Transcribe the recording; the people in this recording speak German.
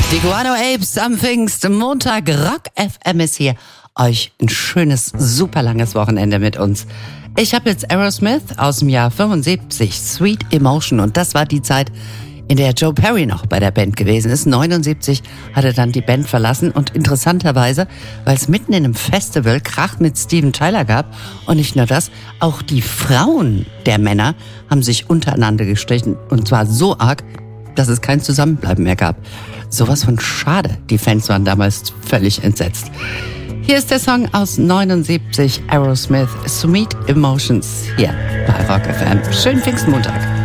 Die Guano Apes am Pfingstmontag. Rock FM ist hier. Euch ein schönes, super langes Wochenende mit uns. Ich habe jetzt Aerosmith aus dem Jahr 75, Sweet Emotion. Und das war die Zeit, in der Joe Perry noch bei der Band gewesen ist. 79 hat er dann die Band verlassen. Und interessanterweise, weil es mitten in einem Festival Krach mit Steven Tyler gab. Und nicht nur das, auch die Frauen der Männer haben sich untereinander gestrichen. Und zwar so arg, dass es kein Zusammenbleiben mehr gab. Sowas von schade. Die Fans waren damals völlig entsetzt. Hier ist der Song aus 79, Aerosmith, Sweet Emotions, hier bei Rock FM. Schönen Pfingstmontag.